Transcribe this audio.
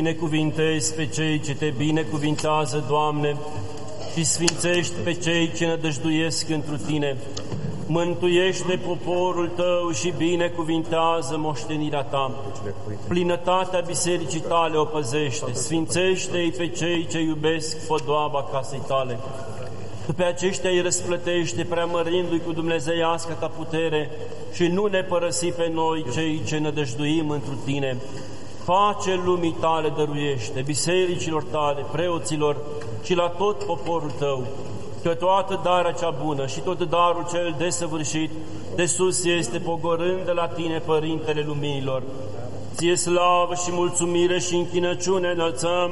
binecuvintezi pe cei ce te binecuvintează, Doamne, și sfințești pe cei ce nădăjduiesc întru Tine. Mântuiește poporul Tău și binecuvintează moștenirea Ta. Plinătatea bisericii Tale o păzește, sfințește-i pe cei ce iubesc podoaba casei Tale. Tu pe aceștia îi răsplătește, preamărindu-i cu dumnezeiasca Ta putere și nu ne părăsi pe noi, cei ce nădăjduim întru Tine. Pace lumii Tale dăruiește, bisericilor Tale, preoților și la tot poporul Tău, că toată darea cea bună și tot darul cel desăvârșit de sus este, pogorând de la Tine, Părintele Luminilor. Ție slavă și mulțumire și închinăciune înălțăm